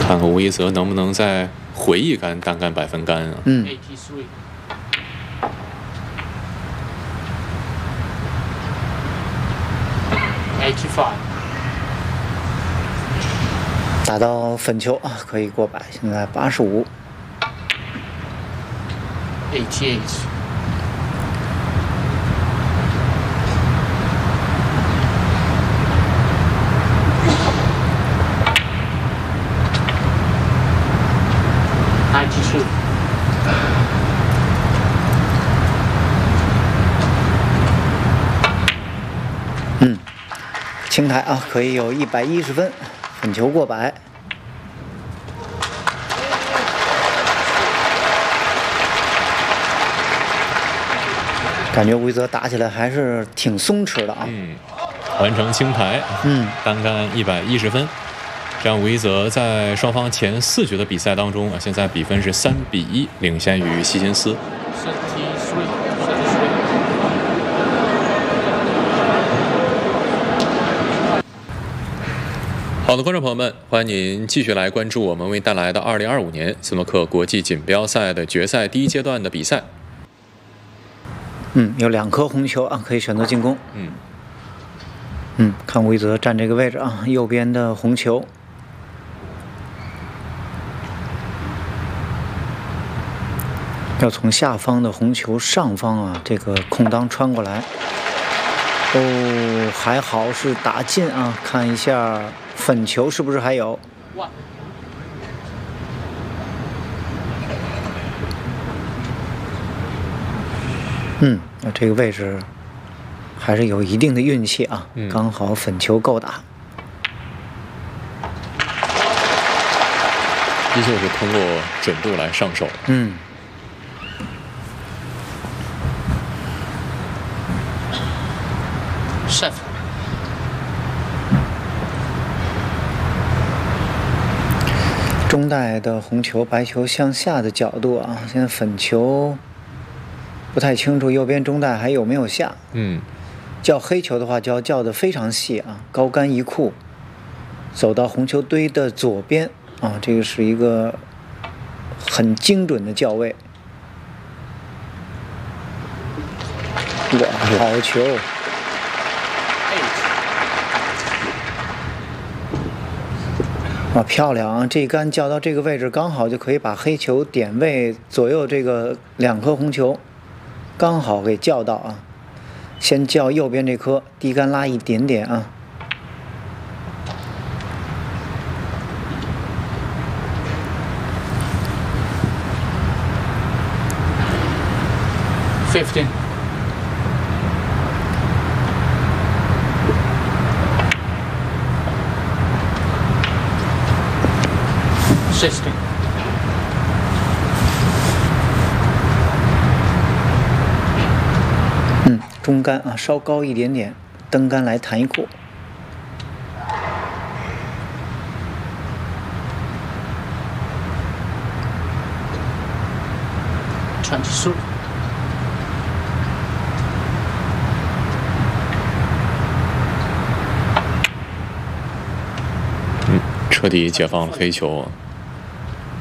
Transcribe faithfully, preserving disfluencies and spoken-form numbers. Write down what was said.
看看吴一泽能不能再回一杆单杆百分杆啊？ 嗯。打到粉球啊，可以过百，现在八十五。 eighty-eight。ninety-two。 嗯，青台啊，可以有一百一十分，粉球过百。感觉吴一泽打起来还是挺松弛的啊。 嗯，完成青台， 嗯， 单杆一百一十分。这样，吴一泽在双方前四局的比赛当中啊，现在比分是三比一，领先于希金斯。好的，观众朋友们，欢迎您继续来关注我们为带来的二零二五年斯诺克国际锦标赛的决赛第一阶段的比赛。 嗯，有两颗红球啊，可以选择进攻。 嗯， 嗯，看吴一泽站这个位置啊，右边的红球。要从下方的红球上方啊，这个空当穿过来。哦，还好是打进啊！看一下粉球是不是还有？嗯，那这个位置还是有一定的运气啊， 嗯、 刚好粉球够打。 依旧是通过准度来上手。 嗯。 seven。 中带的红球、白球向下的角度啊，现在粉球不太清楚右边中带还有没有下。 嗯， 叫黑球的话就要叫得非常细啊，高杆一库，走到红球堆的左边啊，这个是一个很精准的叫位。哇，好球！啊，漂亮啊！这杆叫到这个位置，刚好就可以把黑球点位左右这个两颗红球，刚好给叫到啊。先叫右边这颗，低杆拉一点点啊。 fifteen。sixteen。 嗯，中杆啊，稍高一点点，登杆来弹一库。 twenty-three。 嗯，彻底解放了黑球。